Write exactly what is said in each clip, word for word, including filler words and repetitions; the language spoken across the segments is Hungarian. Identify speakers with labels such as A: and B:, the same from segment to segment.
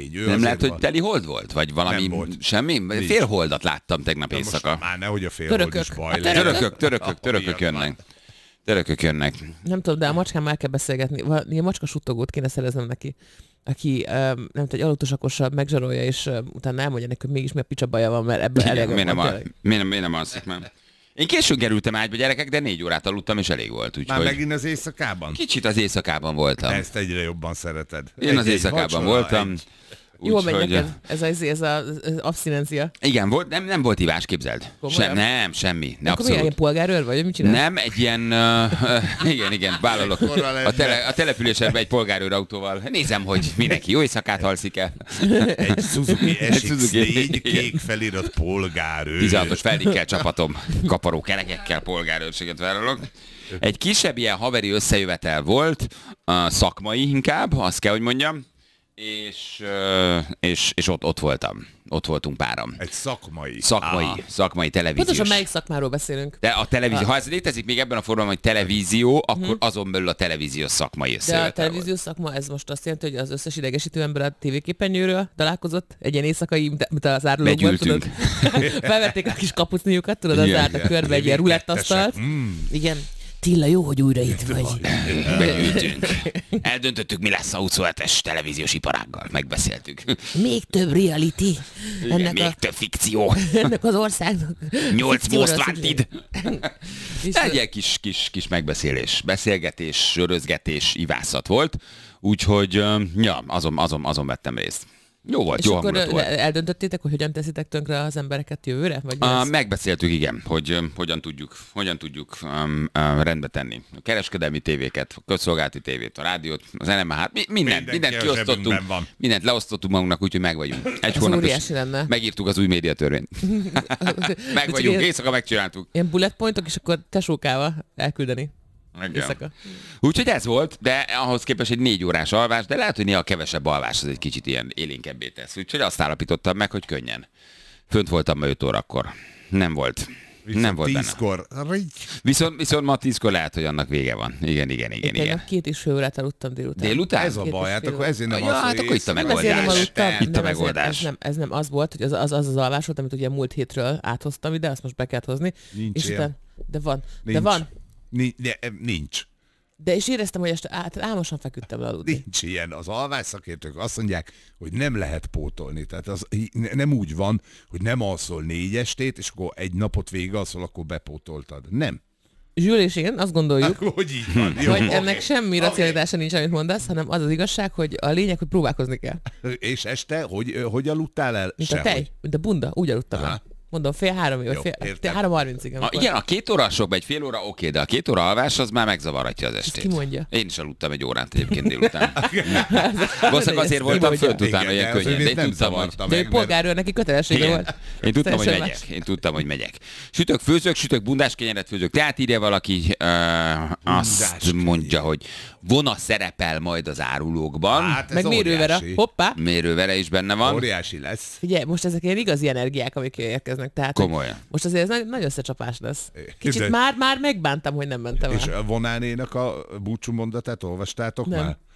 A: fény. Ő
B: nem lehet,
A: van.
B: hogy teli hold volt? Vagy valami
A: volt.
B: semmi?
A: Nincs.
B: Fél holdat láttam tegnap
A: Na
B: éjszaka.
A: most már nehogy a fél hold is baj legyen.
B: Törökök, törökök, törökök jönnek. Törökök jönnek.
C: Nem tudom, de a macskám el kell beszélgetni. Ilyen macska suttogót kéne szereznem neki, aki um, nem tudom, egy aludtusakossal megzsarolja, és um, utána elmondja neki, hogy mégis mi a picsa baja van, mert ebből elég
B: miért nem,
C: van.
B: al- miért nem, miért nem alszik már? Én későn kerültem ágyba, gyerekek, de négy órát aludtam, és elég volt. Úgyhogy...
A: Már megint az éjszakában?
B: Kicsit az éjszakában voltam.
A: Ezt egyre jobban szereted.
B: Én az
A: Egy-egy
B: éjszakában
A: vacsora,
B: voltam.
A: egy-
C: Jól megy
B: Úgyhogy-
C: neked ez, a, ez a, az abszinencia.
B: Igen, volt, nem, nem volt ivás, képzeld.
C: Komolyan?
B: Sem, nem, semmi. Ne,
C: Akkor milyen
B: abszolút.
C: polgárőr vagy, mit csinál?
B: Nem, egy ilyen, uh, igen, igen, vállalok. A, tele, a településemben egy polgárőr autóval. Nézem, hogy mindenki jó éjszakát alszik el.
A: Egy Suzuki es iksz
B: Suzuki,
A: négy
B: igen.
A: kék felirat polgárőr.
B: tizenhatos feldikkel csapatom, kaparó kerekekkel polgárőrséget vállalok. Egy kisebb ilyen haveri összejövetel volt, uh, szakmai inkább, azt kell, hogy mondjam, és, uh, és, és ott, ott voltam. Ott voltunk páram.
A: Egy szakmai.
B: Szakmai,
A: Aha.
B: szakmai televíziós.
C: Pontosan melyik szakmáról beszélünk?
B: De a televízió, ha ez létezik még ebben a formában, hogy televízió, akkor azon belül a televíziós szakmai
C: De a
B: összejövetel volt.
C: televíziós szakma, ez most azt jelenti, hogy az összes idegesítő ember a tévéképernyőről találkozott? Egy ilyen éjszakai, mint az árulókban, tudod?
B: Begyűltünk.
C: Felvették a kis kapucniukat, tudod, az
B: Igen.
C: zárt a körbe egy ilyen rulettasztalt.
A: Mm.
C: Igen. Tilla, jó, hogy újra itt vagy.
B: Begyűltünk. Eldöntöttük, mi lesz a huszonhetes televíziós iparággal. Megbeszéltük.
C: Még több reality
B: Igen,
C: ennek,
B: még
C: a,
B: több fikció.
C: ennek az országnak.
B: Nyolc
C: fikcióra
B: most
C: szükség.
B: wanted.
C: És
B: Egy ilyen kis, kis, kis megbeszélés, beszélgetés, sörözgetés, ivászat volt. Úgyhogy, öm, ja, azon, azon, azon vettem részt. Jó volt,
C: És
B: jó
C: akkor
B: hangulat volt.
C: eldöntöttétek, hogy hogyan teszitek tönkre az embereket jövőre? Vagy mi
B: Uh,
C: lesz?
B: megbeszéltük, igen, hogy um, hogyan tudjuk, hogyan tudjuk um, uh, rendbe tenni. A kereskedelmi tévéket, a közszolgálati tévét, a rádiót, az en em há-t, mi, mindent,
A: Mindenki
B: mindent
A: a
B: kiosztottunk,
A: zsebünkben van.
B: mindent leosztottunk magunknak, úgyhogy meg vagyunk. Egy
C: Ez
B: hónap
C: óriási lenne.
B: megírtuk az új médiatörvényt. Meg vagyunk,
C: ilyen-
B: éjszaka megcsináltuk.
C: Ilyen bullet pointok, és akkor tesókával elküldeni.
B: Igen.
C: Éjszaka.
B: Úgyhogy ez volt, de ahhoz képest egy négy órás alvás, de lehet, hogy néha kevesebb alvás az egy kicsit ilyen élénkebbé tesz. Úgyhogy azt állapítottam meg, hogy könnyen. Fönt voltam ma öt órakor. Nem volt. Nem volt benne.
A: tízkor.
B: Viszont, viszont ma tízkor lehet, hogy annak vége van. Igen, igen, igen,
C: Én
B: igen.
C: a két és fél órát aludtam délután.
B: Délután?
A: Ez a
C: Két
A: baj,
C: és
A: hát
C: fél
A: akkor
C: óra.
A: ezért nem
B: Ja,
A: az,
B: hát
A: hogy
B: akkor itt a
C: Nem ezért nem
B: megoldás.
C: aludtam.
B: Itt a
C: nem ezért,
B: megoldás.
C: Ez nem, ez nem az volt, hogy az az, az, az alvás volt, amit ugye múlt hétről áthoztam ide, azt most be kellett hozni.
A: Nincs
C: és
A: ilyen.
C: utána, de van,
A: Nincs.
C: de van.
A: Nincs. Nincs.
C: De és éreztem, hogy este át, álmosan feküdtem le aludni.
A: Nincs ilyen. Az alvásszakértők azt mondják, hogy nem lehet pótolni. Tehát az ne- nem úgy van, hogy nem alszol négy estét, és akkor egy napot végig alszol, akkor bepótoltad. Nem.
C: Zsül és én azt gondoljuk,
A: Hogy így van. Jó,
C: hogy
A: oké.
C: ennek semmi racionalitása nincs, amit mondasz, hanem az az igazság, hogy a lényeg, hogy próbálkozni kell.
A: És este, hogy, hogy aludtál el?
C: Mint a
A: Sehogy.
C: tej, mint a bunda, úgy aludtam el.
A: Aha.
C: Mondom, fél három, vagy
A: Jó,
C: fél,
A: értem.
C: fél három harmincig.
B: A,
C: amikor-
B: igen, a két óra sok, egy fél óra oké, de a két óra alvás az már megzavaratja az estét.
C: ki mondja?
B: Én is aludtam egy órát egyébként délután. Valószínűleg azért
C: Ki
B: voltam
C: mondja?
B: fönt utána
A: Igen,
B: ilyen
A: de az
B: könnyen, de
A: övényt
B: én
A: nem
B: tudtam, hogy...
A: zavarta
C: De
A: meg,
C: egy
A: mert-
C: polgárőr neki kötelessége
B: Igen.
C: volt.
B: Én tudtam, hogy
C: Teljesen
B: megyek.
C: más.
B: Én tudtam, hogy megyek. Sütök, főzök, sütök, bundás kenyeret főzök. Tehát írja valaki, uh, azt
A: kenyér.
B: mondja, hogy vona szerepel majd az árulókban.
A: Hát ez
C: Meg mérővere.
A: óriási.
C: Hoppá!
B: Mérővere is benne van.
A: Óriási lesz.
C: Figyelj, most ezek ilyen igazi energiák, amik érkeznek. Tehát,
B: Komolyan.
C: most azért ez nagy, nagy összecsapás lesz. Kicsit
A: De-
C: már, már megbántam, hogy nem mentem
A: És
C: el.
A: a Vonánénak a búcsú mondatát olvastátok
C: Nem.
A: már?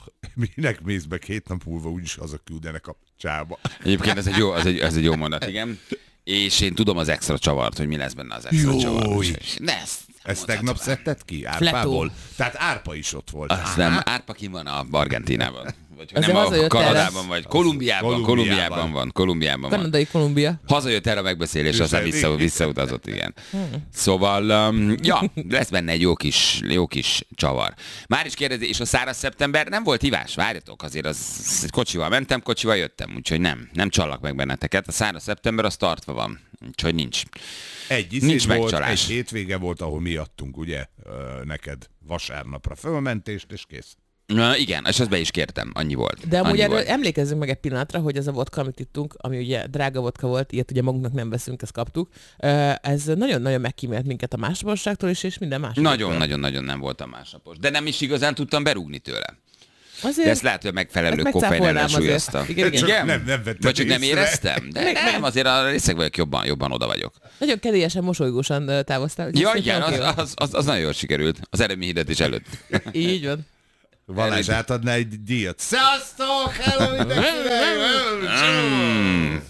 A: Minek mész be két nap múlva, úgyis hazaküldenek a csába.
B: Egyébként ez egy jó, ez egy, ez egy jó mondat, igen. És én tudom az extra csavart, hogy mi lesz benne az extra
A: Jó.
B: csavar. Ne, ezt nem
A: Ezt tegnap
B: mondhatom el.
A: szedted ki? Árpából?
C: Fletó.
A: Tehát Árpa is ott volt.
B: Azt nem, Árpa ki van a Argentínában. Vagy hogy
C: Azért
B: nem a
C: hazajött
B: Kanadában,
C: erre.
B: vagy Kolumbiában,
A: Kolumbiában.
B: Kolumbiában van, Kolumbiában van.
C: Kanadai Kolumbia.
B: Hazajött erre a megbeszélés,
A: Vissza-
B: aztán vissza, visszautazott, igen. Szóval, um, ja, lesz benne egy jó kis, jó kis csavar. Már is kérdezi, és a száraz szeptember nem volt ivás, várjatok, azért az kocsival mentem, kocsival jöttem, úgyhogy nem, nem csallak meg benneteket. A száraz szeptember az tartva van, úgyhogy nincs.
A: Egy
B: Nincs
A: iszét volt,
B: megcsalás.
A: egy hétvége volt, ahol mi adtunk, ugye, ö, neked vasárnapra fölmentést, és kész.
B: Na, igen, és ezt be is kértem, annyi volt.
C: De amúgy
B: annyi
C: erről
B: volt.
C: emlékezzünk meg egy pillanatra, hogy ez a vodka, amit ittunk, ami ugye drága vodka volt, ilyet ugye magunknak nem veszünk, ezt kaptuk. Ö, Ez nagyon-nagyon megkímélt minket a másnaposságtól is, és minden más.
B: Nagyon-nagyon-nagyon nem voltam másnapos. De nem is igazán tudtam berúgni tőle.
C: Azért
B: De ezt lehet, hogy megfelelő
C: Ezt
B: koffein
C: megcáfolnám
B: ellensúlyozta.
C: azért. Igen, igen.
A: Csak
B: Igen?
A: nem- nem vetted
B: Vagy csak nem
A: észre.
B: éreztem? De nem, azért a részek vagyok jobban, jobban oda vagyok.
C: nagyon kedélyesen, mosolygósan ö, távoztál. úgyhogy
B: Ja,
C: szerintem
B: igen,
C: oké
B: az,
C: volt.
B: az, az, az nagyon jól sikerült. Az elemi hirdetés előtt.
C: Így van.
A: Balázs átadná egy díjat. Sziasztok! Hello mindenkinek!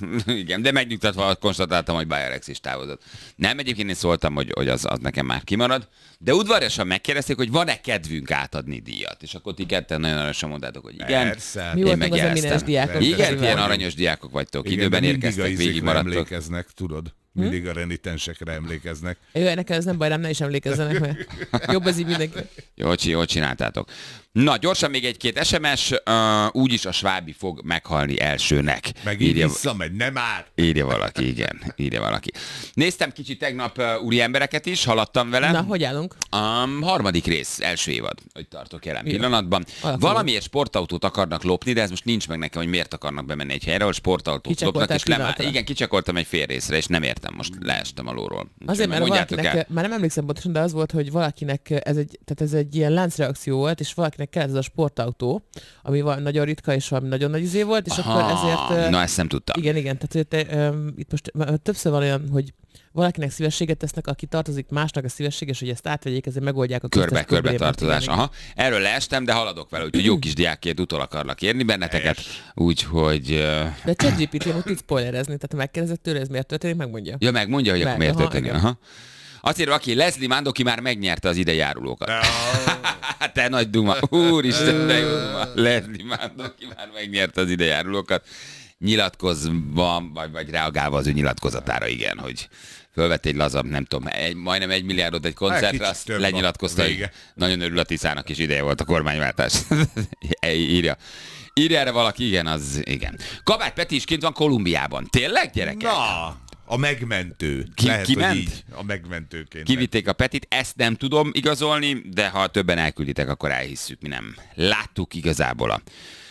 B: Igen, de megnyugtatva konstatáltam, hogy Bayerex is távozott. Nem, egyébként én szóltam, hogy, hogy az, az nekem már kimarad, de udvariasan megkérdezték, hogy van-e kedvünk átadni díjat. És akkor ti ketten nagyon aranyosan mondtátok, hogy igen.
A: Persze.
C: Mi
B: Én
C: voltunk az
B: megjeleztem.
C: eminens diákok.
B: Igen,
A: Persze.
B: ilyen aranyos diákok vagytok.
A: Igen,
B: Időben
A: de mindig
B: érkeztek,
A: a izékre
B: végig maradtok.
A: emlékeznek, tudod? Mindig a renitensekre emlékeznek.
C: Jó, nekem ez nem baj, nem, ne is emlékezzenek, mert jobb ez így mindenki.
B: Jól, jól csináltátok. Na, gyorsan még egy-két es em es, uh, úgyis a Svábi fog meghalni elsőnek.
A: Megint
B: Írja,
A: visszamegy, nem áll.
B: írja valaki, igen, írja valaki. Néztem kicsit tegnap uh, úri embereket is, haladtam vele.
C: Na, hogy állunk?
B: Um, harmadik rész, első évad, hogy tartok jelen
C: Jó.
B: pillanatban.
C: Alakuló.
B: Valamiért sportautót akarnak lopni, de ez most nincs meg nekem, hogy miért akarnak bemenni egy helyre, ahol sportautót
C: Kicsekoltál
B: lopnak, és nem,
C: pillanatra.
B: igen, kicsekoltam egy fél részre, és nem értem, most leestem alulról. Úgyhogy
C: Azért, mert
B: mondjátok
C: valakinek,
B: el.
C: már nem emlékszem pontosan, de az volt, hogy valakinek ez egy, tehát ez egy ilyen láncreakció volt, és valakinek kellett ez a sportautó, ami van nagyon ritka, és valami nagyon nagy izé volt, és akkor ezért...
B: Na, ezt nem tudtam.
C: Igen, igen, tehát te, um, itt most uh, többször van olyan, hogy valakinek szívességet tesznek, aki tartozik másnak a szívességes, hogy ezt átvegyék, ezért megoldják a
B: Körbe,
C: köztes
B: körbe
C: problémát.
B: tartozás.
C: Igen,
B: Aha. Erről leestem, de haladok vele, úgyhogy jó kis diákként utol akarlak érni benneteket, úgyhogy... Uh...
C: De ChatGPT most tud spoilerezni, tehát ha megkérdezed tőle, ez miért történik, megmondja.
B: Ja, megmondja, hogy
C: Meg,
B: akkor miért
C: aha,
B: történik.
C: igen.
B: Aha. Azt írja, aki Leslie Mandoki már megnyerte az ide járulókat. Te nagy duma. Úristen, de jó duma. Leslie Mandoki már megnyerte az ide járulókat. Nyilatkozva, vagy, vagy reagálva az ő nyilatkozatára, igen, hogy fölvett egy lazabb, nem tudom, egy, majdnem egy milliárdot egy koncertre,
A: kicsit
B: azt
A: több
B: lenyilatkozta,
A: a
B: hogy
A: vége.
B: nagyon örül a Tiszának is, ideje volt a kormányváltás. Írja. Írja erre valaki, igen, az igen. Kabát Peti is kint van Kolumbiában. Tényleg, gyerekek?
A: Na, a megmentő.
B: Ki-
A: Lehet,
B: ki
A: hogy
B: ment?
A: így, a megmentőként.
B: Kivitték a Petit, ezt nem tudom igazolni, de ha többen elkülditek, akkor elhisszük, mi nem láttuk igazából a,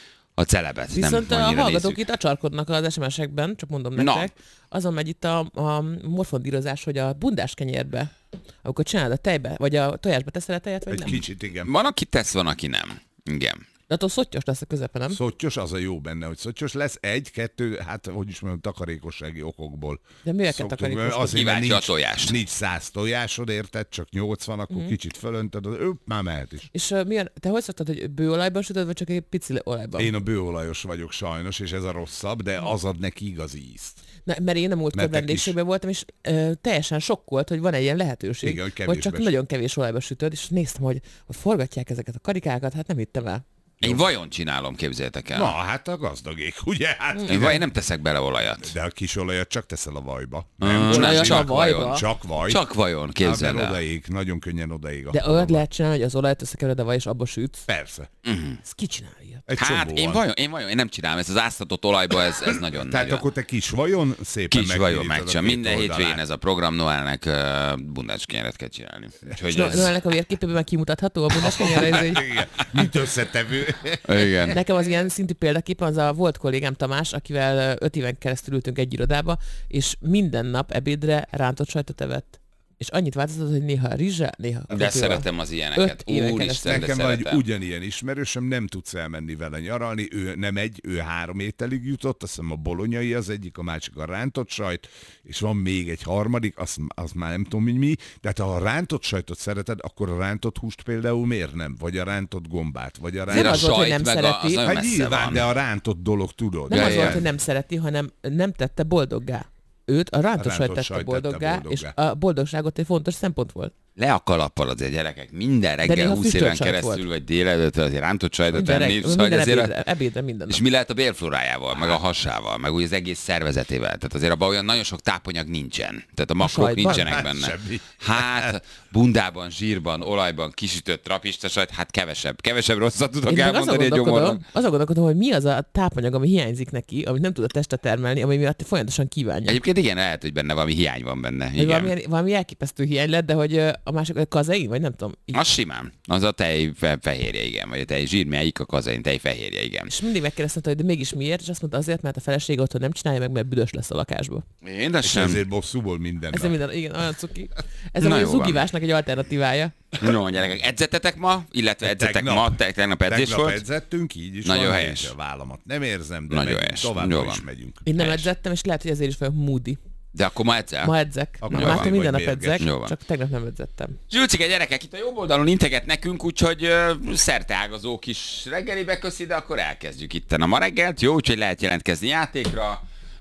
B: a celebet.
C: Viszont
B: nem
C: a
B: annyira
C: hallgatók
B: nézzük.
C: itt acsarkodnak az es em es-ekben, csak mondom
B: Na.
C: nektek. Azon megy itt a, a morfondírozás, hogy a bundás kenyérbe, amikor csinálod a tejbe, vagy a tojásba teszel a tejet, vagy
A: Egy
C: nem.
A: kicsit, igen.
B: Van, aki tesz, van, aki nem. Igen.
C: De attól szottyos lesz a közepe, nem?
A: Szottyos, az a jó benne, hogy szottyos lesz. Egy, kettő, hát hogy is mondjam, takarékossági okokból.
C: De miért kell
A: Szoktuk,
C: takarékoskodni?
A: azért, mert
B: Kíváncsi a
A: nincs,
B: tojást.
A: nincs száz tojásod, érted? Csak nyolcvan, akkor
C: Mhm.
A: kicsit fölöntöd, az- ő már mehet is.
C: És uh, milyen, te hogy szoktad, hogy bőolajban sütöd, vagy csak egy pici olajban?
A: Én a bőolajos vagyok sajnos, és ez a rosszabb, de az ad neki igazi ízt.
C: Na, mert én a múltkor
A: Nektek
C: vendégségben voltam, és ö, teljesen sokkolt, hogy van egy ilyen lehetőség,
A: Igen, hogy
C: hogy
A: kevésbe
C: csak
A: süt.
C: nagyon kevés olajba sütöd, és néztem, hogy, hogy forgatják ezeket a karikákat, hát nem hittem el.
B: Én vajon csinálom, képzeljétek el.
A: Na, hát a gazdagék, ugye? Hát,
B: Én vajon nem teszek bele olajat.
A: de a kis olajat csak teszel a vajba.
B: Mm,
A: Nem,
B: nem,
C: Olajat
B: csak
C: a vajba?
B: vajon.
A: csak vaj.
B: Csak vajon,
A: Hát,
B: képzeld
A: mert
B: el.
A: odaég, nagyon könnyen odaég.
C: De
A: akkor
C: olyat
A: a-
C: lehet csinálni, hogy az olajat összekevered a vaj, és abba sütsz.
A: Persze.
C: Ez ki csinál ilyet?
A: Egy
B: Hát
A: csomó
B: én
A: van.
B: vajon, én vajon, én nem csinálom, ez az áztatott olajba, ez, ez nagyon
A: Tehát
B: nagyon.
A: akkor te kis vajon szépen
B: Kis vajon
A: megpirítod a
B: megcsinál.
A: két
B: Minden
A: oldalát.
B: hétvégén ez a program Noelnek uh, bundácskenyeret kell csinálni. Úgyhogy
C: No,
B: ez...
C: Noelnek a vérképében meg kimutatható a bundás kenyérre, ez így.
A: Igen, mint összetevő.
B: Igen.
C: Nekem az ilyen szintű példakép az a volt kollégám Tamás, akivel ö, öt éven keresztül ültünk egy irodába, és minden nap ebédre rántott sajtot evett. És annyit változott, hogy néha rizsel, néha
B: De
C: krumplival.
B: szeretem az ilyeneket.
C: Öt éven
B: Úristen, de
A: Nekem van egy
B: szeretem.
A: ugyanilyen ismerősöm, nem tudsz elmenni vele nyaralni, ő nem egy, ő három ételig jutott, azt hiszem a bolonyai az egyik, a másik a rántott sajt, és van még egy harmadik, az, az már nem tudom, hogy mi, de hát ha a rántott sajtot szereted, akkor a rántott húst például miért nem? Vagy a rántott gombát, vagy a
B: Azért
C: Nem
B: a
C: az volt, hogy
B: sajt
C: nem
B: meg a, az
C: szereti.
B: nagyon
A: Hát
B: messze
A: nyilván,
B: van.
A: de a rántott dolog tudod.
C: Nem
B: Ja,
C: az
B: ja.
C: volt, hogy nem szereti, hanem nem tette boldoggá. Őt a rántott
A: A
C: sajt
A: rántott
C: tette
A: sajt
C: boldoggá,
A: tette
C: és
A: boldoggá.
C: a boldogságot egy fontos szempont volt.
B: Le a kalappal azért, gyerekek. Minden reggel
C: néha
B: húsz
C: füstölt
B: éven
C: sajt
B: keresztül,
C: volt.
B: vagy délelőtt azért rántott sajtot
C: Minden,
B: tenni.
C: reg-
B: Szóval
C: minden
B: azért a...
C: ebédre, ebédre minden nap.
B: És mi lehet a bélflórájával, meg a hasával, meg úgy az egész szervezetével? Tehát azért abban olyan nagyon sok tápanyag nincsen. Tehát a makrok
C: sajtban?
B: nincsenek
A: Hát
B: benne.
A: semmi.
B: Hát bundában, zsírban, olajban kisütött trapista sajt, hát kevesebb. Kevesebb rosszat tudok
C: Én meg azon
B: elmondani egy gyomornak.
C: gondolkodom, azon gondolkodom, hogy mi az a tápanyag, ami hiányzik neki, amit nem tud a teste termelni, ami miatt folyamatosan kívánja.
B: Egyébként igen, lehet, hogy benne valami hiány van benne.
C: Hogy
B: Igen.
C: valami, valami elképesztő hiány lett, de hogy ö, a másik a kazein, vagy nem tudom. Így.
B: Az simán. Az a tej fe- fehérje, igen. Vagy a tej zsírmelyik, a kazein tej fehérje, igen.
C: És mindig megkérdeztem, hogy de mégis miért, és azt mondta azért, mert a feleség otthon nem csinálja meg, mert büdös lesz a lakásba.
B: Én de
A: És
B: sem.
A: ezért bosszúból minden
C: Ez
A: nap.
C: minden, igen, olyan cuki. Ez
B: Na
C: a
B: jó van.
C: zugivásnak egy alternatívája.
B: No, gyerekek, edzettetek ma, illetve edzetek
A: Tegnap.
B: ma, te- tegnap edzés
A: Tegnap
B: volt.
A: edzettünk, így is
B: Nagyon
A: van,
B: helyes.
A: és a vállamat nem érzem, de
B: Nagyon
A: megyünk,
B: helyes.
A: továbbra
B: Jó
A: is
B: van.
A: megyünk.
C: Én nem
B: Helyes.
C: edzettem, és lehet, hogy ezért is vagyok moody.
B: De akkor ma edzel?
C: Ma edzek.
A: Akkor
C: Ma
B: jó
C: már
B: van,
C: minden
A: vagy
C: nap
A: mérges.
C: edzek,
B: Jó van.
C: csak tegnap nem edzettem.
B: Zsülcike, gyerekek, itt a jobb oldalon integet nekünk, úgyhogy uh, szerteágazó kis reggelibe köszi, de akkor elkezdjük itten a ma reggelt. Jó, úgyhogy lehet jelentkezni játékra.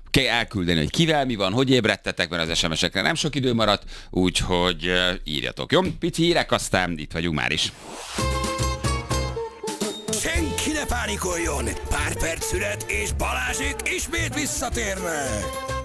B: kell elküldeni, hogy kivel mi van, hogy ébredtetek, mert az es em esekre nem sok idő maradt, úgyhogy írjatok, jó? Pici hírek, aztán itt vagyunk már is.
D: Senki ne pánikoljon! Pár perc szület, és Balázsék ismét visszatérnek!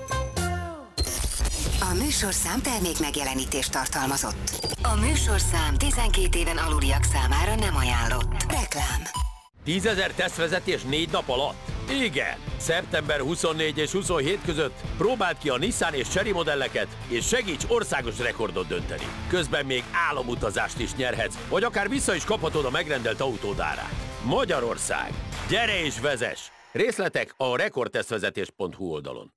E: A műsorszám termék megjelenítést tartalmazott. A műsorszám tizenkét éven aluliak számára nem ajánlott. Reklám.
F: tízezer tesztvezetés négy nap alatt? Igen! szeptember huszonnégy és huszonhét között próbáld ki a Nissan és Chery modelleket, és segíts országos rekordot dönteni. Közben még álomutazást is nyerhetsz, vagy akár vissza is kaphatod a megrendelt autód árát. Magyarország! Gyere és vezess! Részletek a rekordtesztvezetés pont hu oldalon.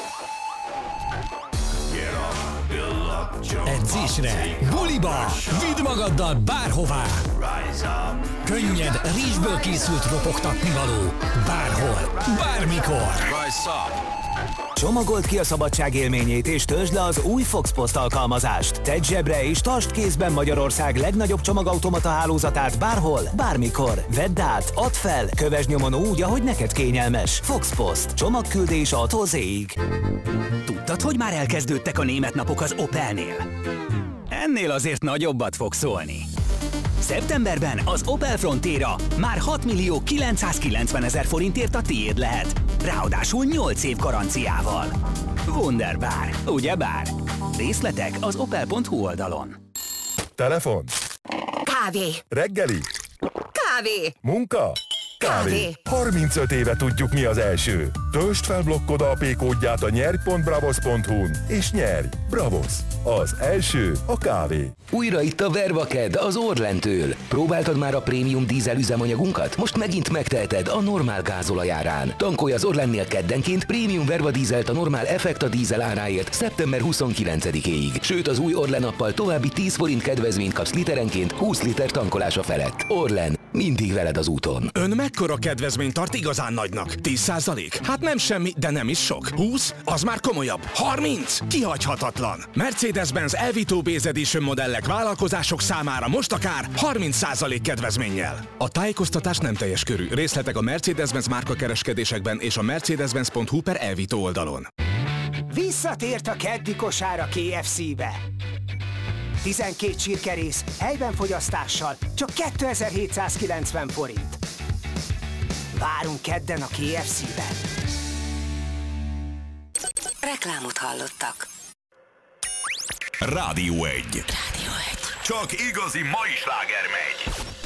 D: Edzésre, buliba, vidd magaddal bárhová. Könnyed, rizsből készült ropogtatnivaló. Bárhol, bármikor. Csomagold ki a szabadság élményét és töltsd le az új Foxpost alkalmazást. Tedd zsebre és tartsd kézben Magyarország legnagyobb csomagautomata hálózatát bárhol, bármikor. Vedd át, add fel, kövesd nyomon úgy, ahogy neked kényelmes. Foxpost. Csomagküldés A-tól Z-ig.
G: Tudtad, hogy már elkezdődtek a német napok az Opelnél? Ennél azért nagyobbat fog szólni. Szeptemberben az Opel Frontera már hat millió kilencszázkilencven ezer forintért a tiéd lehet. Ráadásul nyolc év garanciával. Wunderbar, ugyebár? Részletek az opel pont hu oldalon.
H: Telefon.
E: Kávé.
H: Reggeli.
E: Kávé.
H: Munka. Kávé. harmincöt éve tudjuk, mi az első. Töltsd fel blokkod á pé kódját a nyerj pont bravos pont hu-n és nyerj! Bravos! Az első a kávé.
I: Újra itt a Vervaked az Orlentől. Próbáltad már a prémium dízel üzemanyagunkat? Most megint megteheted a normál gázolajárán. Tankolj az Orlennél keddenként prémium Verva dízelt a normál Effekta dízel áráért szeptember huszonkilencedikéig. Sőt, az új Orlen appal további tíz forint kedvezményt kapsz literenként húsz liter tankolása felett. Orlen, mindig veled az úton.
D: Ön mekkora kedvezményt tart igazán nagynak? tíz százalék? Hát nem semmi, de nem is sok. húsz? Az már komolyabb. harminc? Kihagyhatatlan. Mercedes-Benz Elvito Base Edition modellek vállalkozások számára most akár harminc százalék kedvezménnyel. A tájékoztatás nem teljes körű. Részletek a Mercedes-Benz márka kereskedésekben és a mercedes-benz pont hu per Elvito oldalon.
J: Visszatért a keddi kosár a ká ef cé-be. tizenkét csirkerész, helyben fogyasztással, csak kétezer-hétszázkilencven forint. Várunk kedden a ká ef cé-ben.
E: Reklámot hallottak.
K: Rádió egy.
E: Rádió egy.
K: Csak igazi mai sláger megy.